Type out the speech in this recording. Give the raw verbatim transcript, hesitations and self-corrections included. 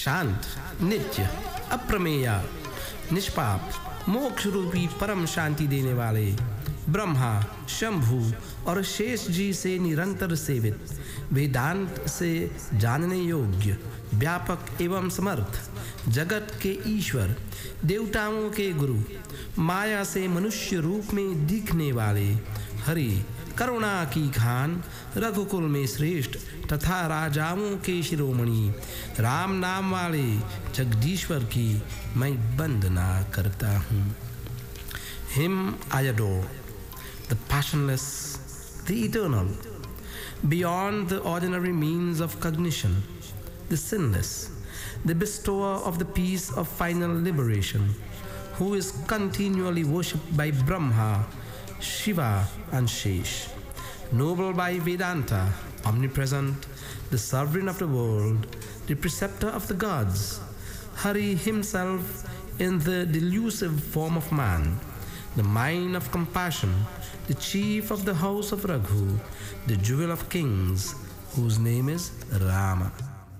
शांत, नित्य, अप्रमेय, निष्पाप, मोक्ष रूपी परम शांति देने वाले, ब्रह्मा, शंभु और शेष जी से निरंतर सेवित, वेदांत से जानने योग्य, व्यापक एवं समर्थ, जगत के ईश्वर, देवताओं के गुरु, माया से मनुष्य रूप में दिखने वाले हरि, करुणा की खान, रघुकुल में श्रेष्ठ तथा राजाओं के शिरोमणि, राम नाम वाले जगदीश्वर की मैं वंदना करता हूँ। Him I adore, the passionless, the eternal, beyond the ordinary means of cognition, the sinless, the bestower of the peace of final liberation, who is continually worshipped by Brahma, Shiva and Shesh, noble by Vedanta, omnipresent, the sovereign of the world, the preceptor of the gods, Hari himself in the delusive form of man, the mine of compassion, the chief of the house of Raghu, the jewel of kings, whose name is Rama.